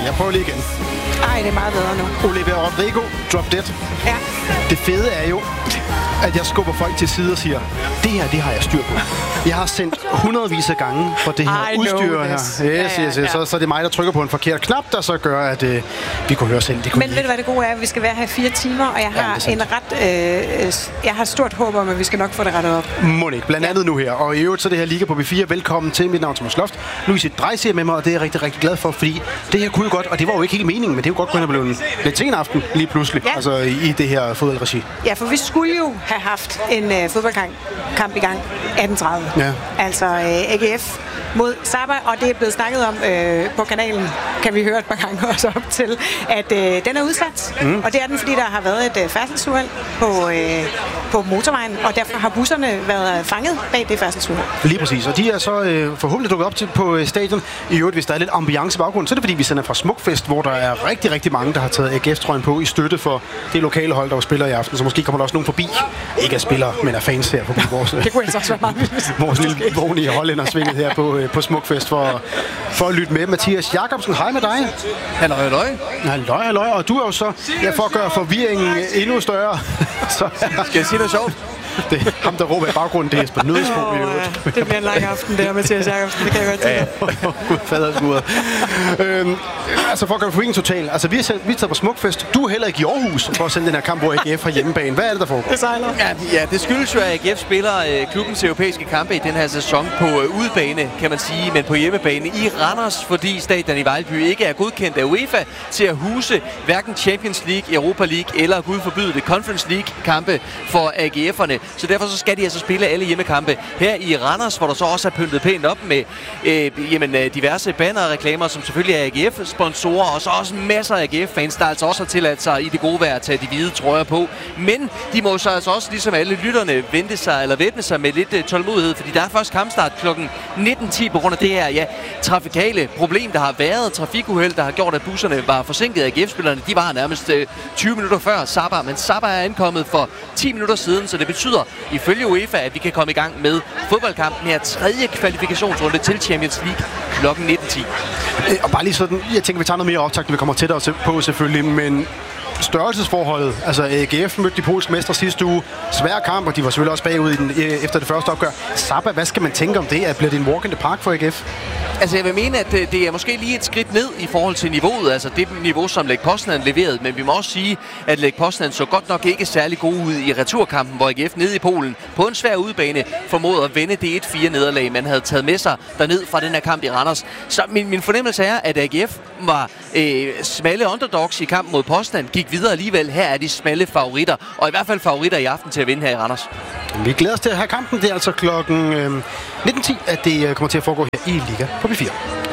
jeg prøver lige igen. Ej, det er meget bedre nu. Olivia Rodrigo, Drop Dead. Ja. Det fede er jo, at jeg skubber folk til side og siger, det her, det har jeg styr på. Jeg har sendt hundredvis af gange for det her udstyr her. Yes. Så er det mig, der trykker på en forkert knap, der så gør, at vi kunne høre selv. Men ved du, hvad det gode er? Vi skal være her i 4 timer, og jeg har jeg har stort håb om, at vi skal nok få det rettet op. Monik, blandt andet nu her. Og i øvrigt så det her Liga på B4. Velkommen til. Mit navn er Thomas Loft. Louise Dreis med mig, og det er jeg rigtig, rigtig glad for, fordi det her kunne jo godt, og det var jo ikke helt meningen, men det er jo godt kunne have blevet lidt til en aften lige pludselig, altså i det her fodboldregi. Ja, for vi skulle jo have haft en fodboldkamp i gang 18:30. Ja. Altså AGF mod Saba, og det er blevet snakket om på kanalen, kan vi høre et par gange også op til, at den er udsat. Og det er den, fordi der har været et færdselsuheld på motorvejen, og derfor har busserne været fanget bag det færdselsuheld. Lige præcis, og de er så forhåbentlig dukket op til på stadion. I øvrigt, hvis der er lidt ambiance i baggrunden, så er det fordi, vi sender fra Smukfest, hvor der er rigtig, rigtig mange, der har taget AGF-trøjen på i støtte for det lokale hold, der spiller i aften. Så måske kommer der også nogen forbi. Ikke af spillere, men af fans her forbi vores, det kunne altså også være meget vores lille vognige hollænder svinget her på Smukfest for at lytte med. Mathias Jacobsen, hej med dig. Halløj. Og du er jo så, for at gøre forvirringen endnu større. Så, skal jeg sige noget sjovt? Det er ham, der råber i baggrunden, det er Jesper Nødesbo. Det bliver en lang aften, det her, Mathias Jacobsen. Det kan jeg godt tænke. Gud fader skuder. Altså for at gøre forvirringen total. Altså vi er taget på Smukfest. Du er heller ikke i Aarhus for at sende den her kamp, hvor AGF har hjemmebane. Hvad er det, der foregår? Det sejler. Ja, det skyldes jo, at AGF spiller klubbens europæiske kampe i den her sæson på udebane, kan man sige, men på hjemmebane i Randers, fordi stadion i Vejlby ikke er godkendt af UEFA til at huse hverken Champions League, Europa League eller gud forbyde det Conference League kampe for AGF'erne. Så derfor så skal de altså spille alle hjemmekampe her i Randers, hvor der så også er pyntet pænt op med diverse bannerreklamer, som selvfølgelig er AGF-sponsorer, og så også masser af AGF-fans, der altså også har tilladt sig i det gode vejr at tage de hvide trøjer på. Men de må så altså også, ligesom alle lytterne, væbne sig med lidt tålmodighed, fordi der er først kampstart kl. 19:10 på grund af det her trafikale problem, der har været. Trafikuheld, der har gjort, at busserne var forsinket af AGF-spillerne. De var nærmest 20 minutter før Saba, men Saba er ankommet for 10 minutter siden, så det betyder ifølge UEFA, at vi kan komme i gang med fodboldkampen her 3. kvalifikationsrunde til Champions League kl. 19:10. Og bare lige sådan, jeg tænker, vi tager noget mere optakt, når vi kommer tættere på selvfølgelig, men størrelsesforholdet, altså AGF mødte de polske mestre sidste uge, svær kamp, og de var selvfølgelig også bagud efter det første opgør. Saba, hvad skal man tænke om det? Bliver det en walk in the park for AGF? Altså jeg vil mene, at det er måske lige et skridt ned i forhold til niveauet, altså det niveau, som Lech Poznan leverede, men vi må også sige, at Lech Poznan så godt nok ikke særlig god ud i returkampen, hvor AGF nede i Polen på en svær udebane formåede at vende det 1-4 nederlag, man havde taget med sig derned fra den her kamp i Randers. Så min fornemmelse er, at AGF var smalle underdogs i kampen mod Poznan, gik videre alligevel. Her er de smalle favoritter, og i hvert fald favoritter i aften til at vinde her i Randers. Vi glæder os til at have kampen. Det er altså klokken 19:10, at det kommer til at foregå her i Liga på B4.